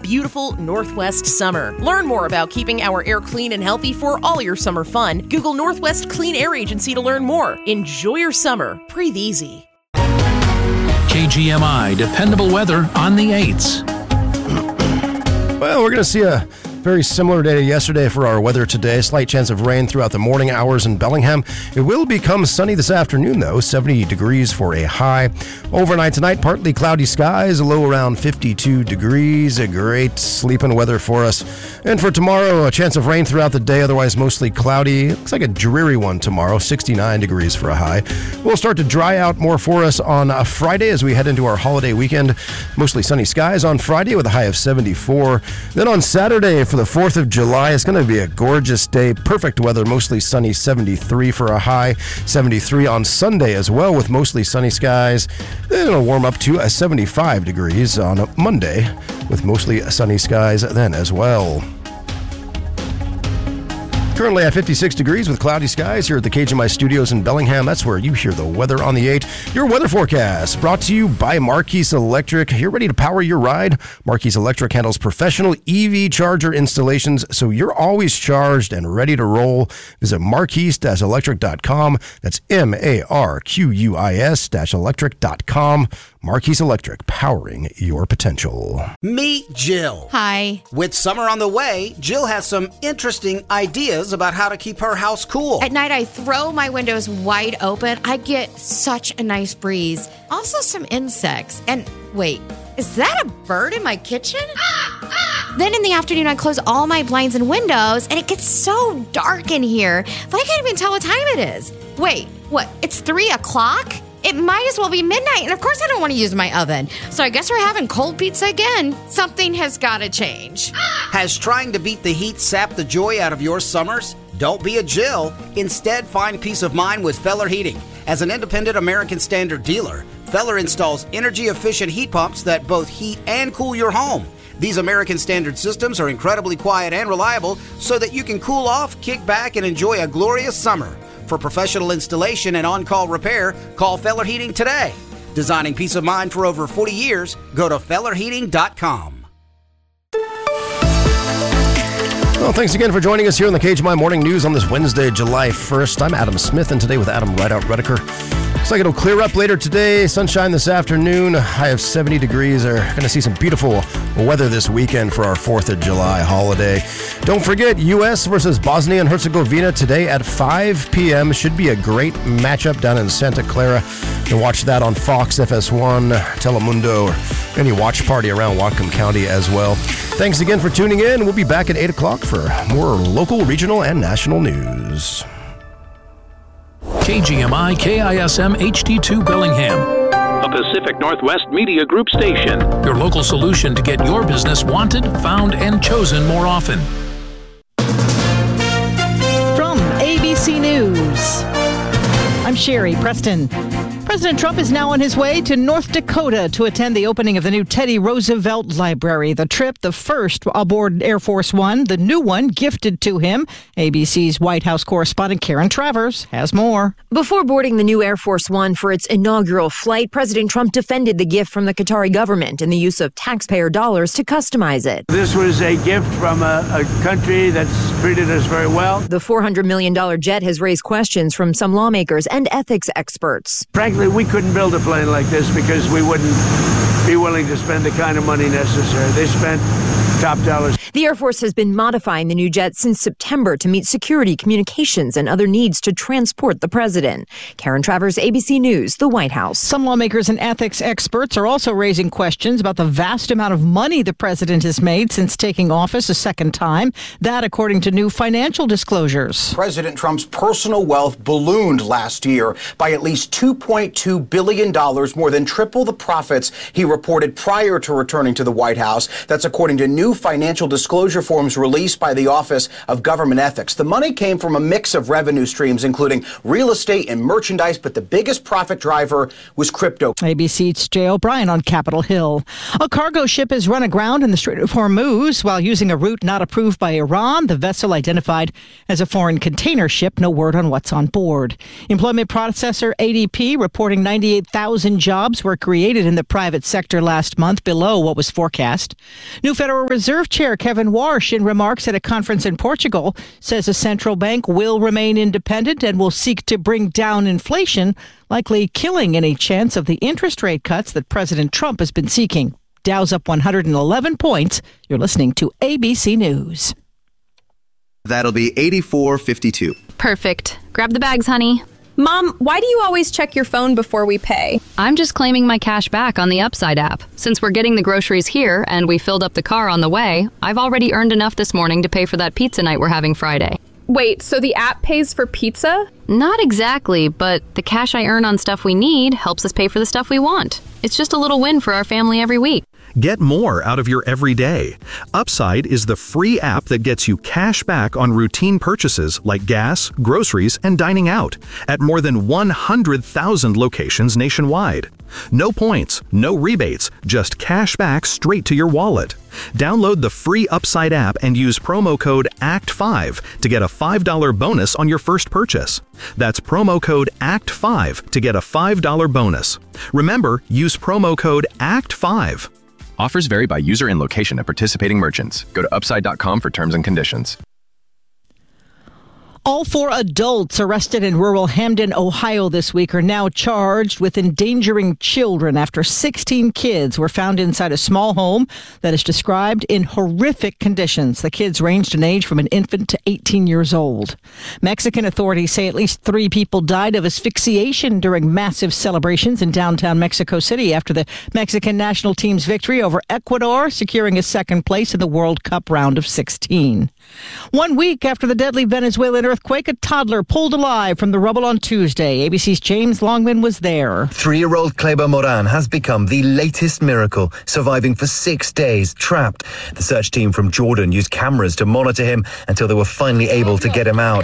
beautiful Northwest summer. Learn more about keeping our air clean and healthy for all your summer fun. Google Northwest Clean Air Agency to learn more. Enjoy your summer. Breathe easy. KGMI dependable weather on the 8s. Well, we're going to see a very similar day to yesterday for our weather today. Slight chance of rain throughout the morning hours in Bellingham. It will become sunny this afternoon, though. 70 degrees for a high. Overnight tonight, partly cloudy skies, a low around 52 degrees. A great sleeping weather for us. And for tomorrow, a chance of rain throughout the day, otherwise mostly cloudy. Looks like a dreary one tomorrow, 69 degrees for a high. We'll start to dry out more for us on Friday as we head into our holiday weekend. Mostly sunny skies on Friday with a high of 74. Then on Saturday, for the 4th of July, it's going to be a gorgeous day. Perfect weather, mostly sunny, 73 for a high. 73 on Sunday as well with mostly sunny skies. Then it'll warm up to 75 degrees on Monday with mostly sunny skies then as well. Currently at 56 degrees with cloudy skies here at the KGMI studios in Bellingham. That's where you hear the weather on the 8. Your weather forecast brought to you by Marquise Electric. You're ready to power your ride? Marquise Electric handles professional EV charger installations, so you're always charged and ready to roll. Visit marquise-electric.com. That's MARQUIS-electric.com. Marquise Electric, powering your potential. Meet Jill. Hi. With summer on the way, Jill has some interesting ideas about how to keep her house cool. At night, I throw my windows wide open. I get such a nice breeze. Also, some insects. And wait, is that a bird in my kitchen? Then in the afternoon, I close all my blinds and windows, and it gets so dark in here that I can't even tell what time it is. Wait, what? It's 3 o'clock? It might as well be midnight, and of course I don't want to use my oven. So I guess we're having cold pizza again. Something has got to change. Has trying to beat the heat sapped the joy out of your summers? Don't be a Jill. Instead, find peace of mind with Feller Heating. As an independent American Standard dealer, Feller installs energy-efficient heat pumps that both heat and cool your home. These American Standard systems are incredibly quiet and reliable so that you can cool off, kick back, and enjoy a glorious summer. For professional installation and on-call repair, call Feller Heating today. Designing peace of mind for over 40 years, go to fellerheating.com. Well, thanks again for joining us here on the KGMI Morning News on this Wednesday, July 1st. I'm Adam Smith, and today with Adam Rideout Redeker. Looks like it'll clear up later today. Sunshine this afternoon, high of 70 degrees. Are going to see some beautiful weather this weekend for our 4th of July holiday. Don't forget, U.S. versus Bosnia and Herzegovina today at 5 p.m. Should be a great matchup down in Santa Clara. You can watch that on Fox, FS1, Telemundo, or any watch party around Whatcom County as well. Thanks again for tuning in. We'll be back at 8 o'clock for more local, regional, and national news. KGMI KISM HD2 Bellingham, a Pacific Northwest Media Group station. Your local solution to get your business wanted, found, and chosen more often. From ABC News, I'm Sherry Preston. President Trump is now on his way to North Dakota to attend the opening of the new Teddy Roosevelt Library. The trip, the first aboard Air Force One, the new one gifted to him. ABC's White House correspondent Karen Travers has more. Before boarding the new Air Force One for its inaugural flight, President Trump defended the gift from the Qatari government and the use of taxpayer dollars to customize it. This was a gift from a country that's treated us very well. The $400 million jet has raised questions from some lawmakers and ethics experts. Frankly, we couldn't build a plane like this because we wouldn't be willing to spend the kind of money necessary. They spent top dollars. The Air Force has been modifying the new jet since September to meet security, communications, and other needs to transport the president. Karen Travers, ABC News, the White House. Some lawmakers and ethics experts are also raising questions about the vast amount of money the president has made since taking office a second time. That, according to new financial disclosures. President Trump's personal wealth ballooned last year by at least $2.2 billion, more than triple the profits he reported prior to returning to the White House. That's according to new financial disclosure forms released by the Office of Government Ethics. The money came from a mix of revenue streams, including real estate and merchandise, but the biggest profit driver was crypto. ABC's Jay O'Brien on Capitol Hill. A cargo ship has run aground in the Strait of Hormuz while using a route not approved by Iran. The vessel identified as a foreign container ship. No word on what's on board. Employment processor ADP reporting 98,000 jobs were created in the private sector last month, below what was forecast. New Federal Reserve Reserve Chair Kevin Warsh, in remarks at a conference in Portugal, says a central bank will remain independent and will seek to bring down inflation, likely killing any chance of the interest rate cuts that President Trump has been seeking. Dow's up 111 points. You're listening to ABC News. That'll be 84.52. Perfect. Grab the bags, honey. Mom, why do you always check your phone before we pay? I'm just claiming my cash back on the Upside app. Since we're getting the groceries here and we filled up the car on the way, I've already earned enough this morning to pay for that pizza night we're having Friday. Wait, so the app pays for pizza? Not exactly, but the cash I earn on stuff we need helps us pay for the stuff we want. It's just a little win for our family every week. Get more out of your everyday. Upside is the free app that gets you cash back on routine purchases like gas, groceries, and dining out at more than 100,000 locations nationwide. No points, no rebates, just cash back straight to your wallet. Download the free Upside app and use promo code ACT5 to get a $5 bonus on your first purchase. That's promo code ACT5 to get a $5 bonus. Remember, use promo code ACT5. Offers vary by user and location at participating merchants. Go to upside.com for terms and conditions. All 4 adults arrested in rural Hamden, Ohio this week are now charged with endangering children after 16 kids were found inside a small home that is described in horrific conditions. The kids ranged in age from an infant to 18 years old. Mexican authorities say at least 3 people died of asphyxiation during massive celebrations in downtown Mexico City after the Mexican national team's victory over Ecuador, securing a second place in the World Cup round of 16. 1 week after the deadly Venezuelan earthquake, a toddler pulled alive from the rubble on Tuesday. ABC's James Longman was there. 3-year-old Kleber Moran has become the latest miracle, surviving for 6 days trapped. The search team from Jordan used cameras to monitor him until they were finally able to get him out.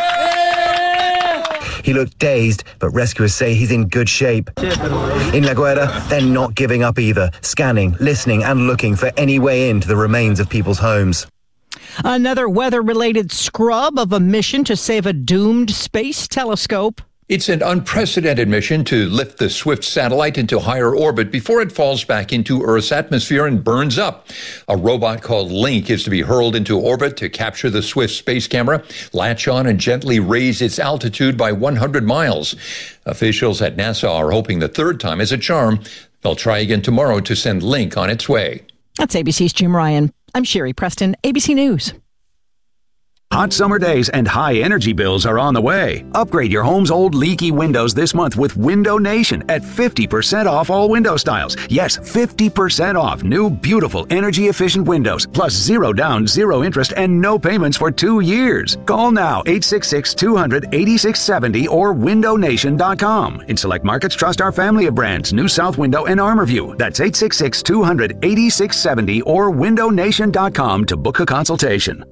He looked dazed, but rescuers say he's in good shape. In La Guaira, they're not giving up either, scanning, listening, and looking for any way into the remains of people's homes. Another weather-related scrub of a mission to save a doomed space telescope. It's an unprecedented mission to lift the Swift satellite into higher orbit before it falls back into Earth's atmosphere and burns up. A robot called Link is to be hurled into orbit to capture the Swift space camera, latch on, and gently raise its altitude by 100 miles. Officials at NASA are hoping the third time is a charm. They'll try again tomorrow to send Link on its way. That's ABC's Jim Ryan. I'm Sherry Preston, ABC News. Hot summer days and high energy bills are on the way. Upgrade your home's old leaky windows this month with Window Nation at 50% off all window styles. Yes, 50% off new, beautiful, energy-efficient windows, plus 0 down, 0 interest, and no payments for 2 years. Call now, 866-200-8670 or windownation.com. In select markets, trust our family of brands, New South Window and Armorview. That's 866-200-8670 or windownation.com to book a consultation.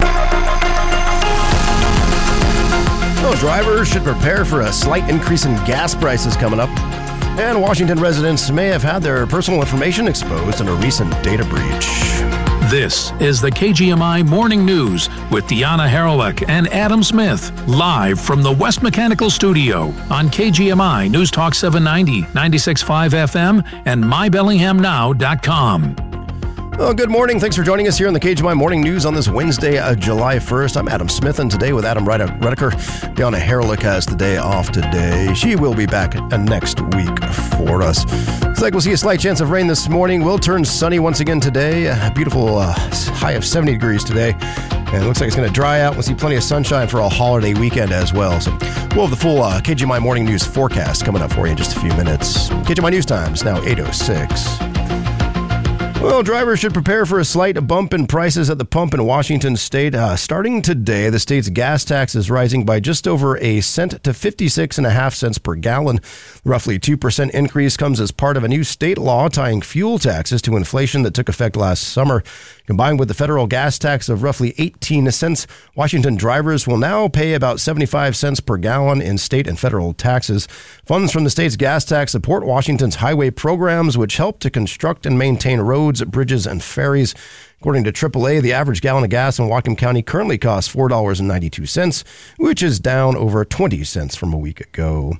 Well, drivers should prepare for a slight increase in gas prices coming up. And Washington residents may have had their personal information exposed in a recent data breach. This is the KGMI Morning News with Deanna Haralick and Adam Smith, live from the West Mechanical Studio on KGMI News Talk 790, 96.5 FM, and mybellinghamnow.com. Well, good morning. Thanks for joining us here on the KGMI Morning News on this Wednesday, July 1st. I'm Adam Smith, and today with Adam Redeker, Deanna Haralick has the day off today. She will be back next week for us. Looks like we'll see a slight chance of rain this morning. Will turn sunny once again today. A beautiful high of 70 degrees today. And it looks like it's going to dry out. We'll see plenty of sunshine for a holiday weekend as well. So we'll have the full KGMI Morning News forecast coming up for you in just a few minutes. KGMI News Time is now 8:06. Well, drivers should prepare for a slight bump in prices at the pump in Washington state. Starting today, the state's gas tax is rising by just over a cent to 56.5 cents per gallon. Roughly 2% increase comes as part of a new state law tying fuel taxes to inflation that took effect last summer. Combined with the federal gas tax of roughly 18 cents, Washington drivers will now pay about 75 cents per gallon in state and federal taxes. Funds from the state's gas tax support Washington's highway programs, which help to construct and maintain roads, bridges, and ferries. According to AAA, the average gallon of gas in Whatcom County currently costs $4.92, which is down over 20 cents from a week ago.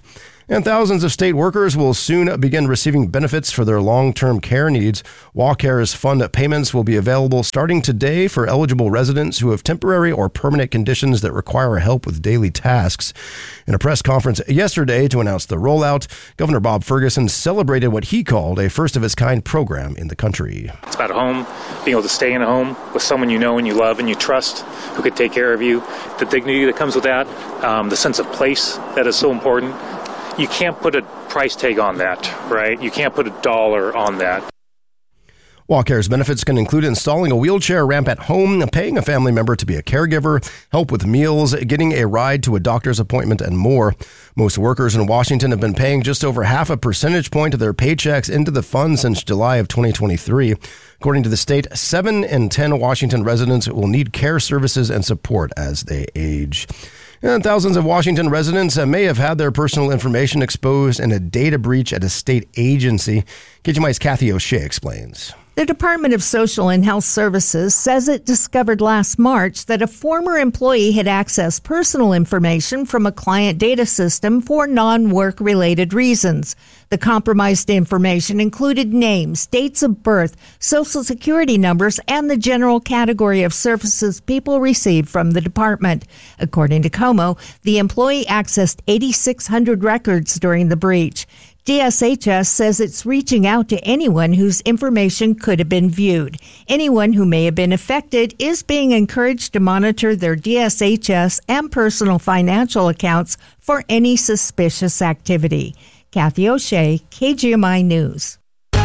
And thousands of state workers will soon begin receiving benefits for their long-term care needs. WellCare's fund payments will be available starting today for eligible residents who have temporary or permanent conditions that require help with daily tasks. In a press conference yesterday to announce the rollout, Governor Bob Ferguson celebrated what he called a first-of-its-kind program in the country. It's about a home, being able to stay in a home with someone you know and you love and you trust who could take care of you, the dignity that comes with that, the sense of place that is so important. You can't put a price tag on that, right? You can't put a dollar on that. WellCare's benefits can include installing a wheelchair ramp at home, paying a family member to be a caregiver, help with meals, getting a ride to a doctor's appointment, and more. Most workers in Washington have been paying just over half a percentage point of their paychecks into the fund since July of 2023. According to the state, 7 in 10 Washington residents will need care services and support as they age. And thousands of Washington residents may have had their personal information exposed in a data breach at a state agency. KGMI's Kathy O'Shea explains. The Department of Social and Health Services says it discovered last March that a former employee had accessed personal information from a client data system for non-work related reasons. The compromised information included names, dates of birth, social security numbers, and the general category of services people received from the department. According to Como, the employee accessed 8,600 records during the breach. DSHS says it's reaching out to anyone whose information could have been viewed. Anyone who may have been affected is being encouraged to monitor their DSHS and personal financial accounts for any suspicious activity. Kathy O'Shea, KGMI News.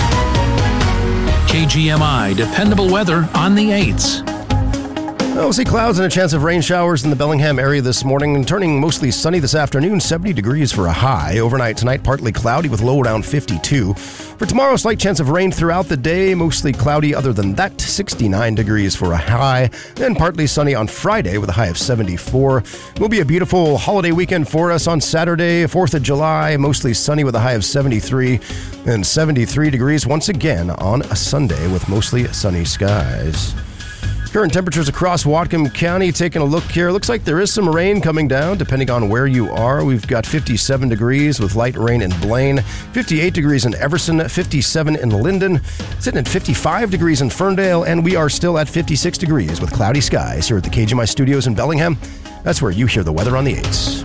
KGMI, dependable weather on the 8s. We'll see clouds and a chance of rain showers in the Bellingham area this morning and turning mostly sunny this afternoon, 70 degrees for a high. Overnight tonight, partly cloudy with low around 52. For tomorrow, slight chance of rain throughout the day, mostly cloudy other than that, 69 degrees for a high. Then partly sunny on Friday with a high of 74. It will be a beautiful holiday weekend for us on Saturday, 4th of July, mostly sunny with a high of 73. And 73 degrees once again on a Sunday with mostly sunny skies. Current temperatures across Whatcom County. Taking a look here. Looks like there is some rain coming down depending on where you are. We've got 57 degrees with light rain in Blaine, 58 degrees in Everson, 57 in Linden, sitting at 55 degrees in Ferndale, and we are still at 56 degrees with cloudy skies here at the KGMI studios in Bellingham. That's where you hear the weather on the 8s.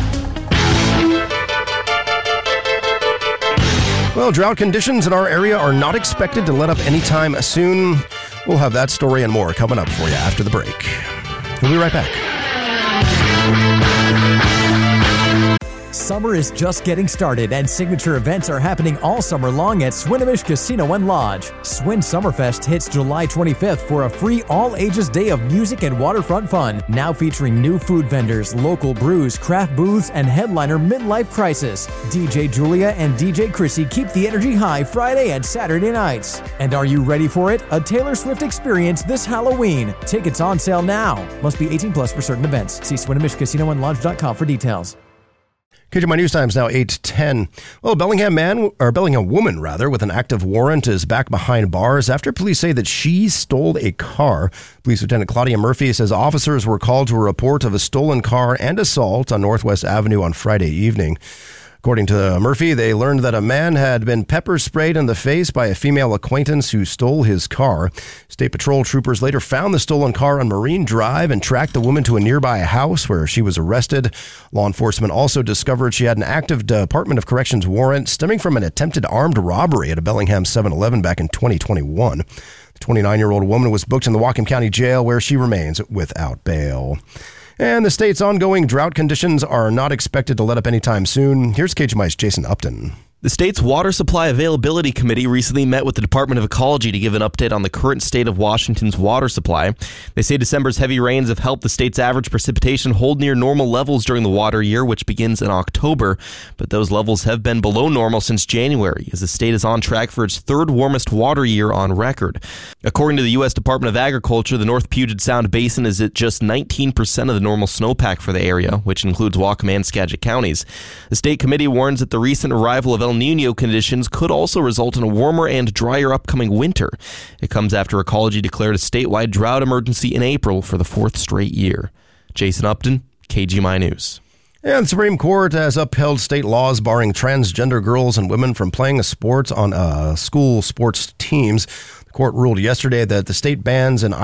Well, drought conditions in our area are not expected to let up anytime soon. We'll have that story and more coming up for you after the break. We'll be right back. Summer is just getting started, and signature events are happening all summer long at Swinomish Casino and Lodge. Swin Summerfest hits July 25th for a free all-ages day of music and waterfront fun. Now featuring new food vendors, local brews, craft booths, and headliner Midlife Crisis. DJ Julia and DJ Chrissy keep the energy high Friday and Saturday nights. And are you ready for it? A Taylor Swift experience this Halloween. Tickets on sale now. Must be 18 plus for certain events. See SwinomishCasinoandLodge.com for details. KGMI News Time's now 8:10. Well, a Bellingham woman with an active warrant is back behind bars after police say that she stole a car. Police Lieutenant Claudia Murphy says officers were called to a report of a stolen car and assault on Northwest Avenue on Friday evening. According to Murphy, they learned that a man had been pepper sprayed in the face by a female acquaintance who stole his car. State Patrol troopers later found the stolen car on Marine Drive and tracked the woman to a nearby house where she was arrested. Law enforcement also discovered she had an active Department of Corrections warrant stemming from an attempted armed robbery at a Bellingham 7-Eleven back in 2021. The 29-year-old woman was booked in the Whatcom County Jail where she remains without bail. And the state's ongoing drought conditions are not expected to let up anytime soon. Here's KGMI's Jason Upton. The state's Water Supply Availability Committee recently met with the Department of Ecology to give an update on the current state of Washington's water supply. They say December's heavy rains have helped the state's average precipitation hold near normal levels during the water year, which begins in October. But those levels have been below normal since January, as the state is on track for its third warmest water year on record. According to the U.S. Department of Agriculture, the North Puget Sound Basin is at just 19% of the normal snowpack for the area, which includes Whatcom and Skagit counties. The state committee warns that the recent arrival of El Niño conditions could also result in a warmer and drier upcoming winter. It comes after Ecology declared a statewide drought emergency in April for the fourth straight year. Jason Upton, KGMI News. And the Supreme Court has upheld state laws barring transgender girls and women from playing sports on school sports teams. The court ruled yesterday that the state bans an